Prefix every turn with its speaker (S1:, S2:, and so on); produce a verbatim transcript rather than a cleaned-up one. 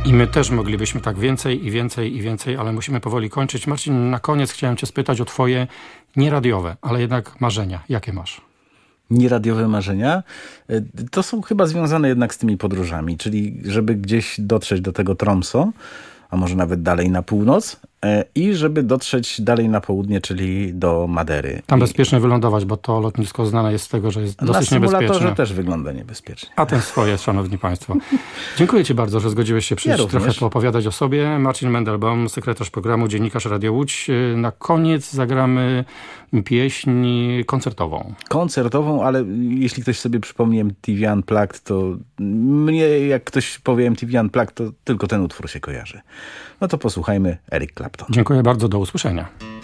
S1: I my też moglibyśmy tak więcej i więcej i więcej, ale musimy powoli kończyć. Marcin, na koniec chciałem cię spytać o twoje nieradiowe, ale jednak marzenia. Jakie masz?
S2: Nieradiowe marzenia? To są chyba związane jednak z tymi podróżami, czyli żeby gdzieś dotrzeć do tego Tromsø, a może nawet dalej na północ i żeby dotrzeć dalej na południe, czyli do Madery.
S1: Tam
S2: I
S1: bezpiecznie wylądować, bo to lotnisko znane jest z tego, że jest dosyć
S2: na
S1: niebezpieczne.
S2: Na symulatorze też wygląda niebezpiecznie.
S1: A ten swoje, szanowni państwo. Dziękuję ci bardzo, że zgodziłeś się przyjść
S2: Ja
S1: trochę poopowiadać o sobie. Marcin Mendelbaum, sekretarz programu, dziennikarz Radio Łódź. Na koniec zagramy pieśń koncertową.
S2: Koncertową, ale jeśli ktoś sobie przypomni M T V Unplugged, to mnie, jak ktoś powie M T V Unplugged, to tylko ten utwór się kojarzy. No to posłuchajmy Eric Clapton.
S1: Dziękuję bardzo, do usłyszenia.